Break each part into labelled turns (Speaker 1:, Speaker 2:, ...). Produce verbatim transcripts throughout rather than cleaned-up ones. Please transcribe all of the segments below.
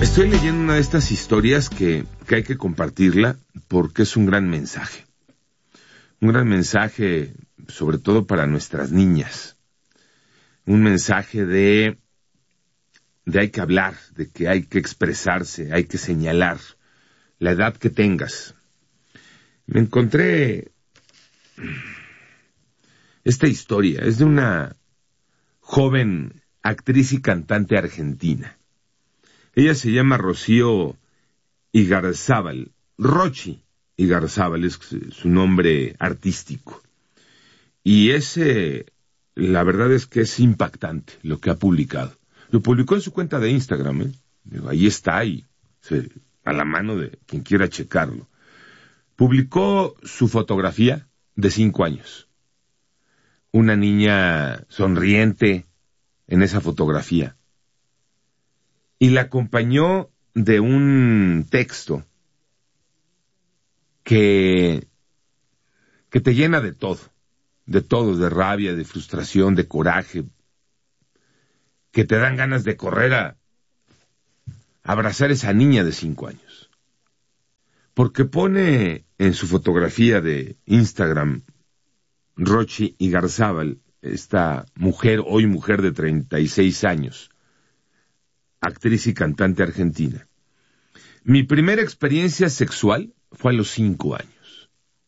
Speaker 1: Estoy leyendo una de estas historias que, que hay que compartirla porque es un gran mensaje. Un gran mensaje, sobre todo para nuestras niñas. Un mensaje de, de hay que hablar, de que hay que expresarse, hay que señalar la edad que tengas. Me encontré esta historia, es de una joven actriz y cantante argentina. Ella se llama Rocío Igarzábal, Rochi Igarzábal es su nombre artístico. Y ese, la verdad es que es impactante lo que ha publicado. Lo publicó en su cuenta de Instagram, ¿eh? Digo, ahí está, ahí, se, a la mano de quien quiera checarlo. Publicó su fotografía de cinco años. Una niña sonriente en esa fotografía. Y la acompañó de un texto que, que te llena de todo, de todo, de rabia, de frustración, de coraje, que te dan ganas de correr a abrazar a esa niña de cinco años. Porque pone en su fotografía de Instagram, Rochi Igarzábal, esta mujer, hoy mujer de treinta y seis años, actriz y cantante argentina. Mi primera experiencia sexual fue a los cinco años.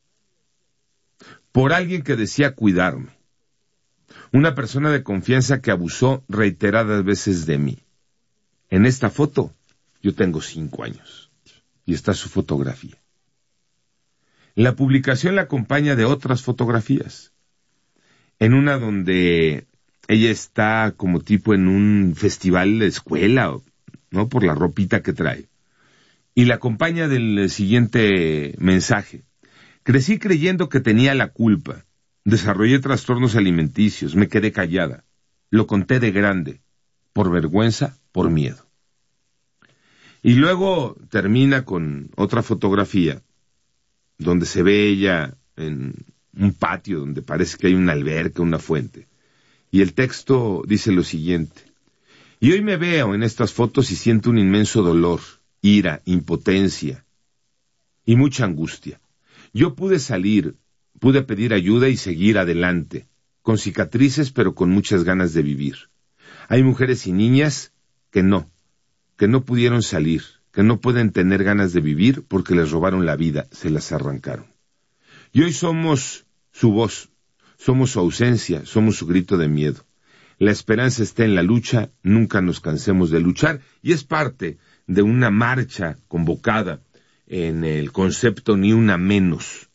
Speaker 1: Por alguien que decía cuidarme. Una persona de confianza que abusó reiteradas veces de mí. En esta foto, yo tengo cinco años. Y está su fotografía. La publicación la acompaña de otras fotografías. En una donde ella está como tipo en un festival de escuela, ¿no? Por la ropita que trae. Y la acompaña del siguiente mensaje. Crecí creyendo que tenía la culpa. Desarrollé trastornos alimenticios. Me quedé callada. Lo conté de grande. Por vergüenza, por miedo. Y luego termina con otra fotografía donde se ve ella en un patio donde parece que hay una alberca, una fuente. Y el texto dice lo siguiente. Y hoy me veo en estas fotos y siento un inmenso dolor, ira, impotencia y mucha angustia. Yo pude salir, pude pedir ayuda y seguir adelante, con cicatrices pero con muchas ganas de vivir. Hay mujeres y niñas que no, que no pudieron salir, que no pueden tener ganas de vivir porque les robaron la vida, se las arrancaron. Y hoy somos su voz. Somos su ausencia, somos su grito de miedo. La esperanza está en la lucha, nunca nos cansemos de luchar, y es parte de una marcha convocada en el concepto Ni Una Menos.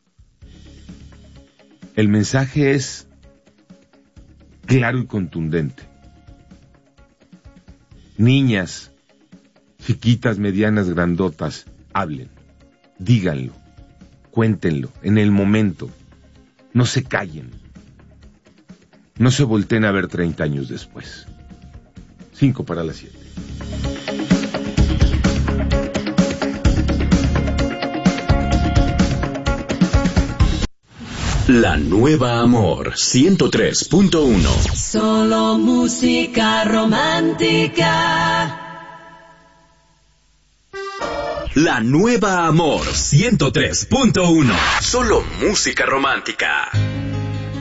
Speaker 1: El mensaje es claro y contundente. Niñas, chiquitas, medianas, grandotas, hablen, díganlo, cuéntenlo, en el momento. No se callen. No se volteen a ver treinta años después. Cinco para las siete.
Speaker 2: La Nueva Amor ciento tres punto uno.
Speaker 3: Solo música romántica.
Speaker 2: La Nueva Amor ciento tres punto uno. Solo música romántica.